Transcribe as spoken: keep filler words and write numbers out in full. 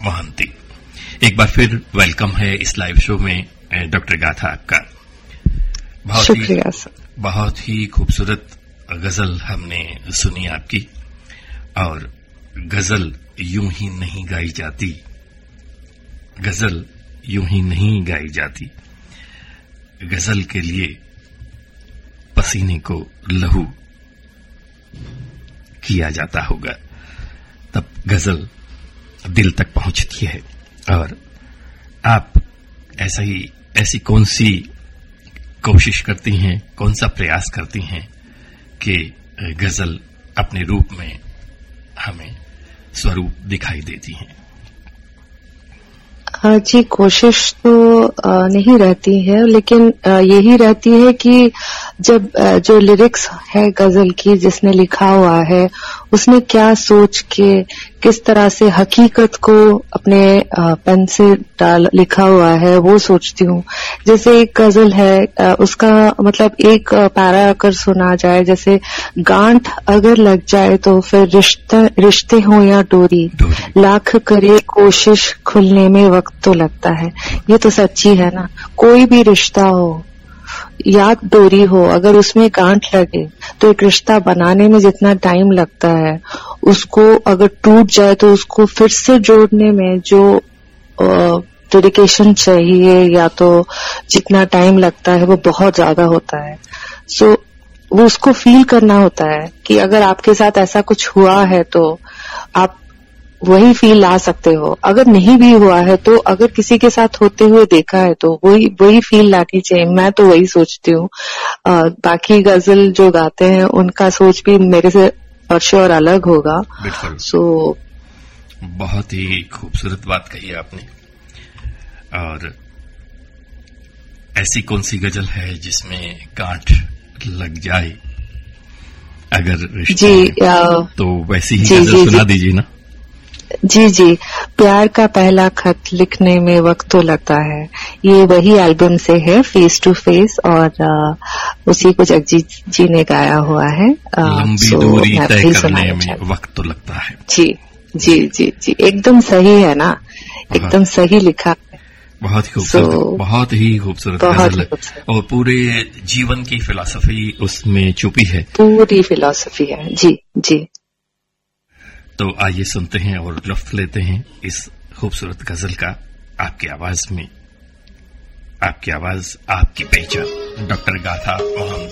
मोहंती। एक बार फिर वेलकम है इस लाइव शो में डॉक्टर गाथा आपका। बहुत शुक्रिया ही बहुत ही खूबसूरत गजल हमने सुनी आपकी, और गजल यूं ही नहीं गाई जाती, गजल यूं ही नहीं गाई जाती, गजल के लिए पसीने को लहू किया जाता होगा, तब गजल दिल तक पहुंचती है। और आप ऐसा ही ऐसी कौन सी कोशिश करती हैं, कौन सा प्रयास करती हैं कि गजल अपने रूप में हमें स्वरूप दिखाई देती हैं? जी, कोशिश तो नहीं रहती है, लेकिन यही रहती है कि जब जो लिरिक्स है गजल की जिसने लिखा हुआ है उसने क्या सोच के किस तरह से हकीकत को अपने पेन से डाल लिखा हुआ है वो सोचती हूँ। जैसे एक गजल है, उसका मतलब एक पैरा अगर सुना जाए, जैसे गांठ अगर लग जाए तो फिर रिश्ते रिश्ते हो या डोरी, लाख करे कोशिश खुलने में वक्त तो लगता है। ये तो सच्ची है ना, कोई भी रिश्ता हो या डोरी हो, अगर उसमें गांठ लगे तो एक रिश्ता बनाने में जितना टाइम लगता है, उसको अगर टूट जाए तो उसको फिर से जोड़ने में जो डेडिकेशन चाहिए या तो जितना टाइम लगता है वो बहुत ज्यादा होता है। सो so, वो उसको फील करना होता है कि अगर आपके साथ ऐसा कुछ हुआ है तो आप वही फील ला सकते हो, अगर नहीं भी हुआ है तो अगर किसी के साथ होते हुए देखा है तो वही वही फील लानी चाहिए। मैं तो वही सोचती हूँ। बाकी गजल जो गाते हैं उनका सोच भी मेरे से और और अलग होगा। सो so, बहुत ही खूबसूरत बात कही आपने। और ऐसी कौन सी गजल है जिसमें गांठ लग जाए अगर रिश्ते तो वैसी ही गजल सुना दीजिए ना। जी जी, प्यार का पहला खत लिखने में वक्त तो लगता है, ये वही एल्बम से है, फेस टू फेस, और आ, उसी को जगजीत जी ने गाया हुआ है। लंबी दूरी तय करने में वक्त तो लगता है। जी जी जी जी, एकदम सही है ना, एकदम सही लिखा है। बहुत ही खूबसूरत, so, बहुत ही खूबसूरत गजल, और पूरे जीवन की फिलॉसफी उसमें छुपी है, पूरी फिलॉसफी है। जी जी, तो आइए सुनते हैं और लुत्फ लेते हैं इस खूबसूरत गजल का, आपकी आवाज में। आपकी आवाज, आपकी पहचान, डॉक्टर गाथा मोहंती।